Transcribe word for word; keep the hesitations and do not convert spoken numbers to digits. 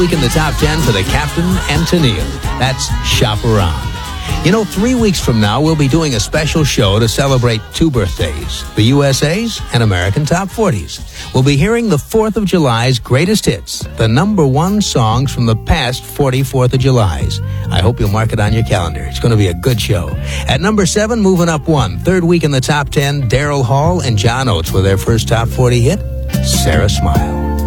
week in the top ten for the Captain and Tennille. That's Shop Around. You know, three weeks from now, we'll be doing a special show to celebrate two birthdays, the U S A's and American Top forties. We'll be hearing the fourth of July's greatest hits, the number one songs from the past forty fourth of Julys. I hope you'll mark it on your calendar. It's going to be a good show. At number seven, moving up one, third week in the top ten, Daryl Hall and John Oates with their first top forty hit, Sarah Smile.